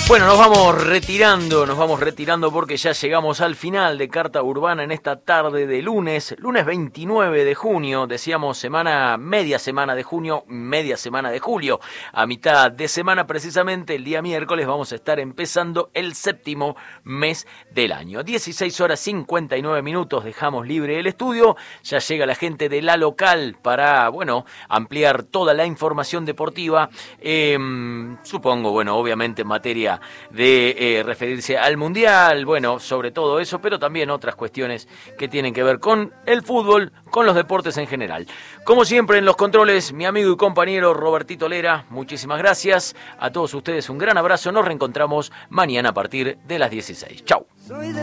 Bueno, nos vamos retirando porque ya llegamos al final de Carta Urbana en esta tarde de lunes 29 de junio, decíamos media semana de junio, media semana de julio. A mitad de semana precisamente, el día miércoles, vamos a estar empezando el séptimo mes del año. 16 horas 59 minutos, dejamos libre el estudio, ya llega la gente de La Local para, ampliar toda la información deportiva, supongo, obviamente en materia de referirse al Mundial, sobre todo eso, pero también otras cuestiones que tienen que ver con el fútbol, con los deportes en general. Como siempre en los controles, mi amigo y compañero Robertito Lera, muchísimas gracias. A todos ustedes un gran abrazo, nos reencontramos mañana a partir de las 16. Chau.